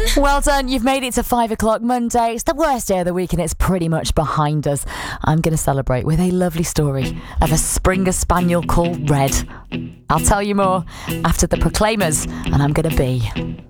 Well done, you've made it to 5 o'clock Monday. It's the worst day of the week and it's pretty much behind us. I'm going to celebrate with a lovely story of a Springer Spaniel called Red. I'll tell you more after the Proclaimers, and I'm going to be